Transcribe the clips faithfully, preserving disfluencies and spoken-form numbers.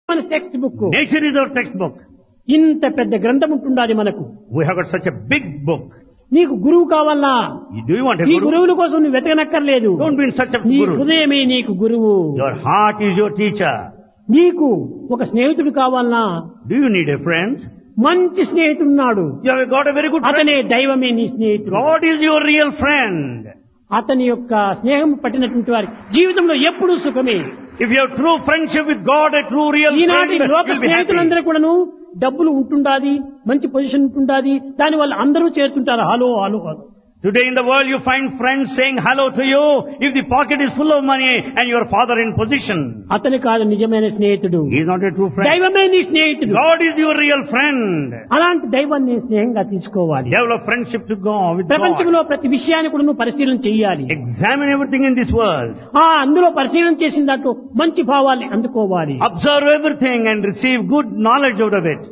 మన text book. Nature is our textbook. ఇంత పెద్ద గ్రంథం ఉంటుండాలి మనకు. We have got such a big book. నీకు గురువు కావాలా? Do you want a ఈ guru? గురువుల కోసం నువ్వు వెతకనక్కర్లేదు. Don't be in search of నీ guru. హృదయమే నీకు గురువు. Your heart is your teacher. నీకు ఒక స్నేహితుడు కావాలనా? Do you need a friend? మంచి స్నేహితుడున్నాడు. You have got a very good friend. అతనే దైవమే నీ స్నేహితుడు. God is your real friend. అతని యొక్క స్నేహం పట్టినటువంటి వారి జీవితంలో ఎప్పుడూ సుఖమే. If you have true friendship with God, a true real ఈనాటి friend, లోక you'll be happy. స్నేహితులందరూ కూడాను డబ్బులు ఉంటుండాది, మంచి పొజిషన్ ఉంటుండాది, దాని వల్ల అందరూ చేరుతుంటారు. Hello hello hello. Today in the world you find friends saying hello to you if the pocket is full of money and your father in position. అతని కాదు నిజమైన స్నేహితుడు. He is not a true friend. దైవమే నీ స్నేహితుడు. God is your real friend. అలాంటి దైవాన్ని స్నేహంగా తీసుకోవాలి. Develop friendship to God with God. ప్రపంచంలో ప్రతి విషయాన్ని కూడా నువ్వు పరిశీలన చేయాలి. Examine everything in this world. ఆ అందులో పరిశీలన చేసిన దాంట్లో మంచి భావాన్ని అందుకోవాలి. Observe everything and receive good knowledge out of it.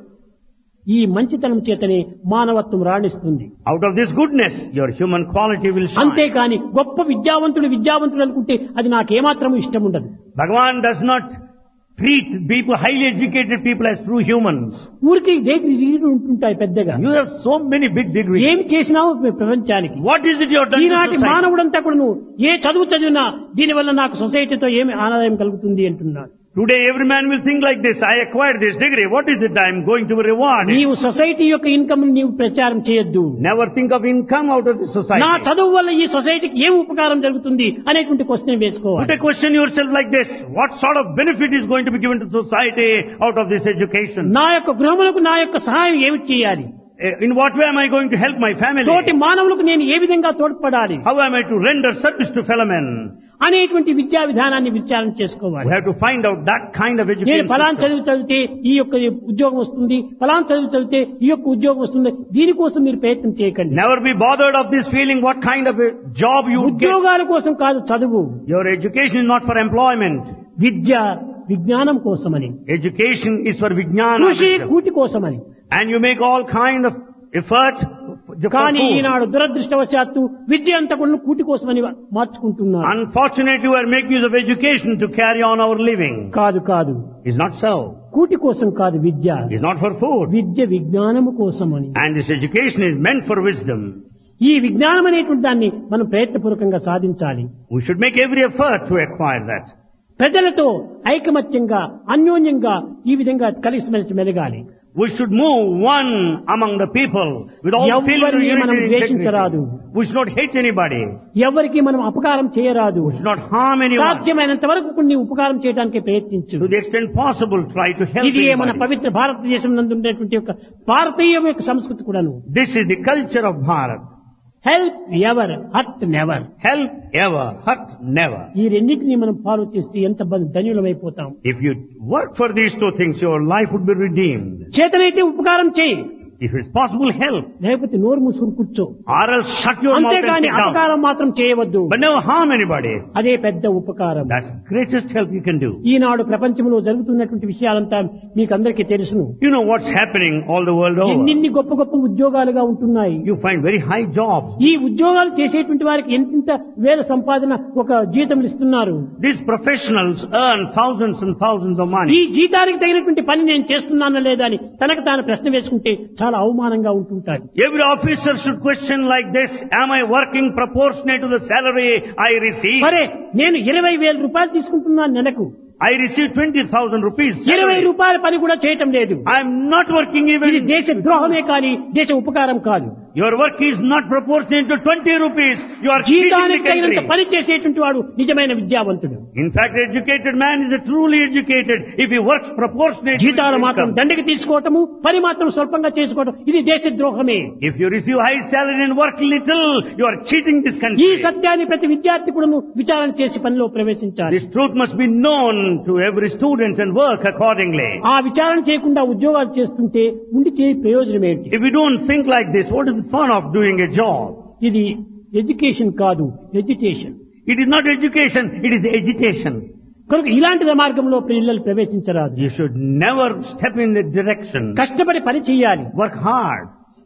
ఈ మంచితనం చేతనే మానవత్వం రాణిస్తుంది. Out of this goodness, your human quality will shine. అంతేకాని గొప్ప విద్యావంతుడు విద్యావంతుడు అనుకుంటే అది నాకేమాత్రం ఇష్టం ఉండదు. Bhagavan does not treat people, highly educated people as true humans. ఊరికి డిగ్రీ ఉంటుంటాయి పెద్దగా. You have so many big degrees. ఏం చేసినావు ప్రపంచానికి? What is it you have done to ఈనాటి society? మానవుడంతా కూడా నువ్వు ఏ చదువు చదివినా దీనివల్ల నాకు సొసైటీతో ఏమి ఆదాయం కలుగుతుంది అంటున్నాడు. Today every man will think like this. I acquired this degree. What is it I am going to be rewarded? నీవు సొసైటీ యొక్క ఇన్కమ్ నీవు ప్రచారం చేయొద్దు. Never think of income out of the society. నా చదువు వల్ల ఈ సొసైటీకి ఏం ఉపకారం జరుగుతుంది అనేటువంటి క్వశ్చన్ వేసుకోవాలి. Put a question yourself like this. What sort of benefit is going to be given to society out of this education? నా యొక్క గృహములకు నా యొక్క సహాయం ఏమి చేయాలి? In what way am I going to help my family? తోటి మానవులకు నేను ఏ విధంగా తోడ్పడాలి How am I to render service to fellow men? అనేటువంటి విద్యా విధానాన్ని విచారణ చేసుకోవాలి. We have to find out that kind of నేను education. ఫలాన్ system. చదువు చదివితే ఈ యొక్క ఉద్యోగం వస్తుంది, ఫలాన్ చదువు చదివితే ఈ యొక్క ఉద్యోగం వస్తుంది, దీనికోసం మీరు ప్రయత్నం చేయకండి. Never be bothered of this feeling what kind of a job you would get. ఉద్యోగాల కోసం కాదు చదువు. Your education is not for employment. విద్య విజ్ఞానం కోసమని, Education is for vijnana. కృషి wisdom. కూటి కోసమని. And you make all kind of effort for కానీ food. ఈనాడు దురదృష్టవశాత్తు విద్య అంతా కూడా కూటి కోసమని మార్చుకుంటున్నారు. Unfortunately, we are making use of education to carry on our living. కాదు కాదు, It's not so. కూటి కోసం కాదు విద్య. It's not for food. విద్య విజ్ఞానము కోసమని. And this education is meant for wisdom. ఈ విజ్ఞానం అనేటువంటి దాన్ని మనం ప్రయత్నపూర్వకంగా సాధించాలి. We should make every effort to acquire that. ప్రజలతో ఐకమత్యంగా అన్యోన్యంగా ఈ విధంగా కలిసిమెలిసి మెలగాలి. We should move one among the people with all feeling of ఎవరిని మనం unity and ద్వేషించరాదు. integrity. We should not hate anybody. ఎవరికి మనం అపకారం చేయరాదు. We should not harm anyone. సాధ్యమైనంత వరకు కొన్ని ఉపకారం చేయడానికి ప్రయత్నించు. To the extent possible, try to help ఇది మన anybody. పవిత్ర భారతదేశం నందు ఉండేటువంటి యొక్క భారతీయ యొక్క సంస్కృతి కూడాను. This is the culture of Bharat. Help ever hurt never. Help ever, hurt never. ఈ రెండింటినీ మనం ఫాలో చేస్తే ఎంత ధన్యులమైపోతాం. If you work for these two things, your life would be redeemed. చేతనైతే ఉపకారం చేయి, If it's possible, help. లేకపోతే నోరు మూసుకుని కూర్చో. Or else shut your mouth and అంతేగాని sit down. అపకారం మాత్రం చేయవద్దు. But never harm anybody. అదే పెద్ద ఉపకారం. That's the greatest help you can do. ఈనాడు ప్రపంచంలో జరుగుతున్నటువంటి విషయాలంతా మీకు అందరికీ తెలుసును. You know what's happening all the world over. ఎన్నిన్ని గొప్ప గొప్ప ఉద్యోగాలుగా ఉంటున్నాయి. You find very high jobs. ఈ ఉద్యోగాలు చేసేటువంటి వారికి ఎంతింత వేల సంపాదన ఒక జీతం ఇస్తున్నారు. These professionals earn thousands and thousands of ఈ money. జీతానికి తగినటువంటి పని నేను చేస్తున్నానా లేదా అని తనకు తాను ప్రశ్న వేసుకుంటే చాలా అవమానంగా ఉంటుంటాది. Every officer should question like this, am I working proportionate to the salary I receive? సరే, నేను ఇరవై వేల రూపాయలు తీసుకుంటున్నాను నెలకు. I receive twenty thousand rupees ఇరవై salary. రూపాయల పని కూడా చేయటం లేదు. I am not working even. ఇది దేశ ద్రోహమే కానీ దేశ ఉపకారం కాదు. Your work is not proportionate to twenty rupees. You are cheating the జీతానికి తగినంత country. పని చేసేటువంటి వాడు నిజమైన విద్యావంతుడు. In fact, educated man is a truly educated if he works proportionate to his జీతాలు మాత్రం income. దండకి తీసుకోవటము, పని మాత్రం స్వల్పంగా చేసుకోవటం, ఇది దేశ ద్రోహమే. If you receive high salary and work little, you are cheating this ఈ country. సత్యాన్ని ప్రతి విద్యార్థి కూడా విచారణ చేసి పనిలో ప్రవేశించాలి. This truth must be known to every student and work accordingly. ఆ విచారణ చేయకుండా ఉద్యోగాలు చేస్తుంటే ఉండి చేయ ప్రయోజనం ఏంటి? If we don't think like this, what is the fun of doing a job? ఇది ఎడ్యుకేషన్ కాదు, ఎడ్యుటేషన్. It is not education, it is agitation. కనుక ఇలాంటి మార్గంలో పిల్లలు ప్రవేశించరాదు. You should never step in that direction. కష్టపడి పని చేయాలి. Work hard.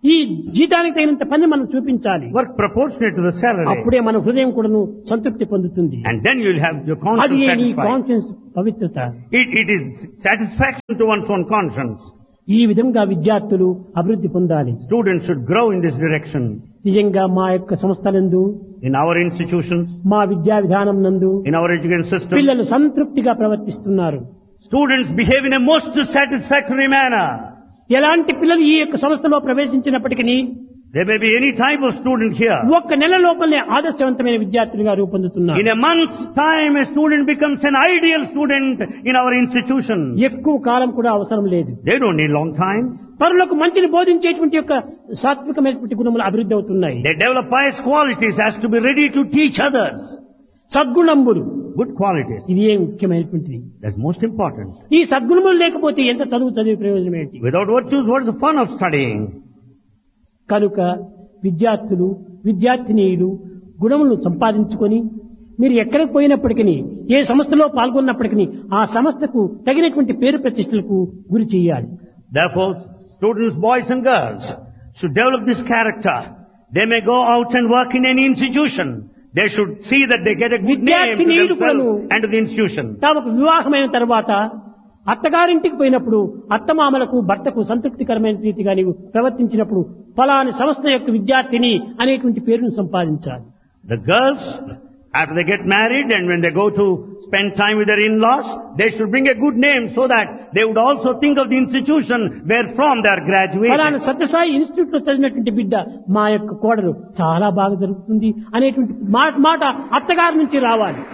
ఈ జీతానికి తగినంత పని మనం చూపించాలి. Work proportionate to the salary. అప్పుడే మన హృదయం కూడాను సంతృప్తి పొందుతుంది. And then you will have your అది conscience నీ satisfied. కాన్షియన్స్ పవిత్రత. It, it is satisfaction to one's own conscience. ఈ విధంగా విద్యార్థులు అభివృద్ధి పొందాలి. Students should grow in this direction. నిజంగా మా యొక్క సంస్థలందు, In our institutions, మా విద్యా విధానం నందు in our education system, పిల్లలు సంతృప్తిగా ప్రవర్తిస్తున్నారు. students behave in a most satisfactory manner. ఎలాంటి పిల్లలు ఈ యొక్క సంస్థలో ప్రవేశించినప్పటికీ There may be any type of student here. ఒక్క నెల లోపలనే ఆదర్శవంతమైన విద్యార్థులుగా రూపొందుతున్నారు. In a month's time, a student becomes an ideal student in our institution. ఎక్కువ కాలం కూడా అవసరం లేదు. They don't need long time. పరులకు మంచిని బోధించేటువంటి యొక్క సాత్వికమైనటువంటి గుణములు అభివృద్ధి అవుతున్నాయి. They develop pious qualities as to be ready to teach others. సద్గుణంబులు, Good qualities. ఇది ఏ ముఖ్యమైనటువంటిది. That's most important. ఈ సద్గుణములు లేకపోతే ఎంత చదువు చదివే ప్రయోజనం ఏంటి? Without virtues, what is the fun of studying? కనుక విద్యార్థులు, విద్యార్థినీయులు గుణములను సంపాదించుకొని మీరు ఎక్కడికి పోయినప్పటికీ, ఏ సంస్థలో పాల్గొన్నప్పటికీ ఆ సంస్థకు తగినటువంటి పేరు ప్రతిష్టలకు గురి చేయాలి. Therefore, students, boys and girls, should develop this character. They may go out and work in any institution. They should see that they get a good name to themselves and to the institution. తమకు వివాహమైన తర్వాత అత్తగారింటికి పోయినప్పుడు అత్తమామలకు భర్తకు సంతృప్తికరమైన రీతిగా నీవు ప్రవర్తించినప్పుడు ఫలాని సంస్థ యొక్క విద్యార్థిని అనేటువంటి పేరును సంపాదించాలి. The girls, after they get married and when they go to spend time with their in-laws, they should bring a good name so that they would also think of the institution where from they are graduated. ఫలాని Sathya Sai institute లో చదివినటువంటి బిడ్డ మా యొక్క కోడలు చాలా బాగా జరుగుతుంది అనేటువంటి మాట మాట అత్తగారి నుంచి రావాలి.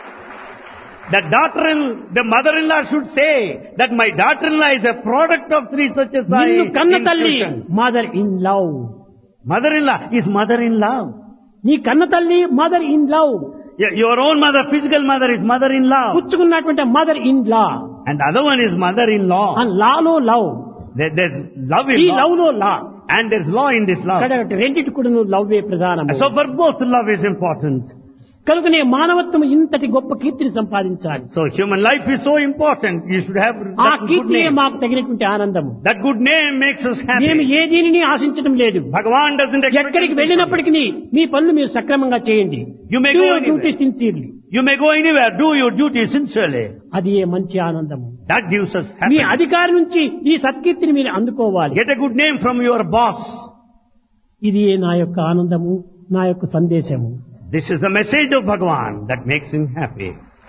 The daughter-in, the mother-in-law should say that my daughter-in-law is a product of Sri Satyasai నిన్ను కన్న తల్లి institution. Mother in love. Mother-in-law is mother-in-law. నీ కన్న తల్లి mother in love. Your your own mother, physical mother, is mother-in-law. పుచ్చుకున్నటువంటి mother in law. And the other one is mother-in-law. And Lalo love. There, there's love ఈ in law. Love లో లా. And there's law in this love. ఇక్కడ రెండిటి కూడా లవ్వే ప్రధానం. So for both, love is important. కనుకనే మానవత్వం ఇంతటి గొప్ప కీర్తిని సంపాదించాలి. So human life is so important. You should have ఆ that good కీర్తియే name. మాకు తగినటువంటి ఆనందము. That good name makes us మేము happy. ఏ దీనిని ఆశించడం లేదు. Bhagavan doesn't expect ఎక్కడికి anything from వెళ్ళినప్పటికీ మీ పనులు మీరు సక్రమంగా చేయండి. You may Do go your anywhere. duty sincerely. you. You may go anywhere. Do your duty sincerely. అది ఏ మంచి ఆనందము. That gives us me happiness. అధికారి నుంచి ఈ సత్కీర్తిని మీరు అందుకోవాలి. Get a good name from your boss. ఇది ఏ నా యొక్క ఆనందము, నా యొక్క సందేశము. This is the message of Bhagavan that makes him happy.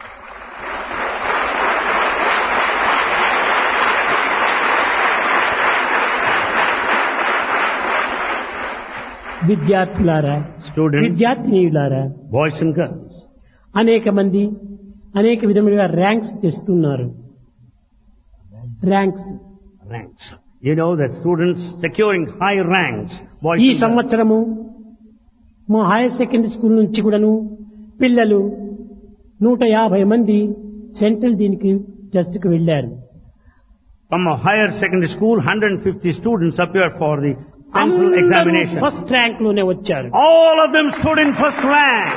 విద్యార్థులారా, Students, విద్యార్థినీయులారా, boys and girls, అనేక మంది అనేక విధములుగా ర్యాంక్స్ తెస్తున్నారు. Ranks ranks. You know that students securing high ranks. Boys ఈ and girls. సంవత్సరము మా హైయర్ సెకండరీ స్కూల్ నుంచి కూడాను పిల్లలు నూట యాభై మంది సెంట్రల్ దీనికి టెస్ట్ కు వెళ్లారు. From a higher secondary school, one hundred fifty students appeared for the central examination. First rank లోనే వచ్చారు. All of them stood in first rank.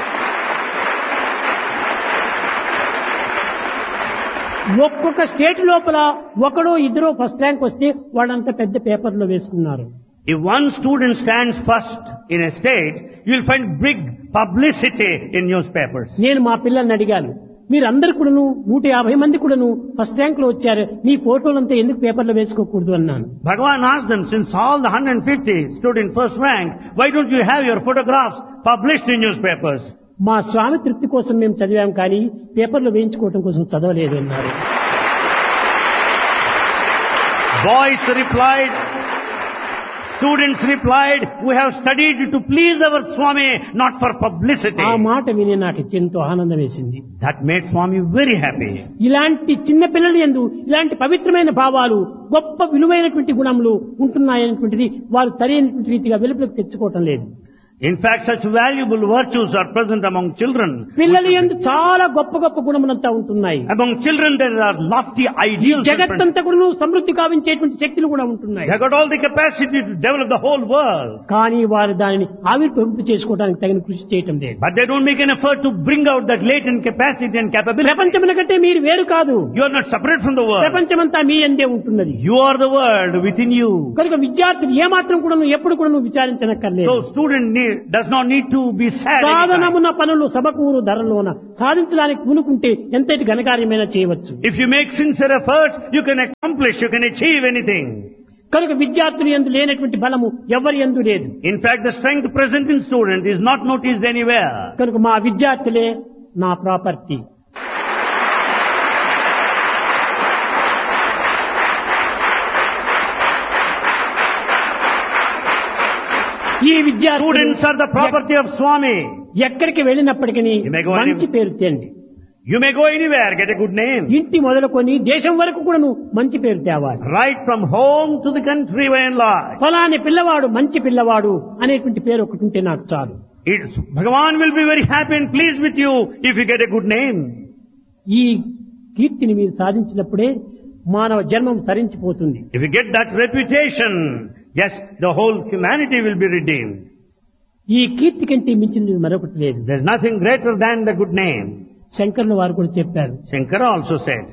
ఒక్కొక్క స్టేట్ లోపల ఒకడో ఇద్దరో ఫస్ట్ ర్యాంక్ వస్తే వాళ్ళంతా పెద్ద పేపర్లో వేసుకున్నారు. If one student stands first in a state, you will find big publicity in newspapers. నేను మా పిల్లల్ని అడిగాను, మీరందరూ కూడాను నూట యాభై మంది కూడాను ఫస్ట్ ర్యాంక్ లో వచ్చారు, మీ ఫోటోలంతా ఎందుకు పేపర్లో వేసుకోకూడదు అన్నాను. Bhagavan asked them, since all the one hundred fifty stood in first rank, why don't you have your photographs published in newspapers? మా స్వామి తృప్తి కోసం మేము చదివాం కానీ పేపర్లో వేయించుకోవడం కోసం చదవలేదు అన్నారు. Boys replied, students replied, we have studied to please our Swami, not for publicity. ఆ మాట విని నాకు ఎంతో ఆనందం వేసింది. That made Swami very happy. ఇలాంటి చిన్న పిల్లల యందు ఇలాంటి పవిత్రమైన భావాలు, గొప్ప విలువైనటువంటి గుణములు ఉంటున్నాయనేటువంటిది వారు సరైనటువంటి రీతిగా వెలుపులకు తెచ్చుకోవటం లేదు. In fact, such valuable virtues are present among children. పిల్లల యందు చాలా గొప్ప గొప్ప గుణములంతా ఉంటున్నాయి. Among children there are lofty ideals. and జగత్తంతా కూడా సమృద్ధి కావించేటువంటి శక్తులు కూడా ఉంటున్నాయి. They have got all the capacity to develop the whole world. కానీ వారు దానిని ఆవిర్భవింపు చేసుకోవడానికి తగిన కృషి చేయటం లేదు. But they don't make an effort to bring out that latent capacity and capability. ప్రపంచముల కంటే మీరు వేరు కాదు. You are not separate from the world. ప్రపంచమంతా మీ యందే ఉంటున్నది. You are the world within you. కనుక విద్యార్థులు ఏమాత్రం కూడా ఎప్పుడు కూడా విచారించనక్కర్లేదు. So student need, does not need to be sad. సాధనమున పనులు సబకూరు ధరలోన సాధించడానికి పూనుకుంటే ఎంతటి ఘనకార్యమైనా చేయవచ్చు. If you make sincere effort, you can accomplish, you can achieve anything. కనుక విద్యార్థులు యందు లేనటువంటి బలము ఎవరి యందు లేదు. In fact, the strength present in student is not noticed anywhere. కనుక మా విద్యార్థులే నా ప్రాపర్టీ. ఈ విద్యార్థులు Students are the property of Swami. ఎక్కడికి వెళ్ళినప్పటికీ You may go మంచి any- పేరు తేండి. You may go anywhere, get a good name. ఇంటి మొదలుకొని దేశం వరకు కూడా నువ్వు మంచి పేరు తేవాలి. Right from home to the country by and large. ఫలాని పిల్లవాడు మంచి పిల్లవాడు అనేటువంటి పేరు ఒకటి ఉంటే నాకు చాలు. It's, Bhagavan will be very happy and pleased with you if you get a good name. ఈ కీర్తిని మీరు సాధించినప్పుడే మానవ జన్మం తరించిపోతుంది. If you get that reputation, yes, the whole humanity will be redeemed. ఈ కీర్తి కంటే మించినది మరొకటి లేదు. There's nothing greater than the good name. శంకరుల వారు కూడా చెప్పారు. Shankara also said,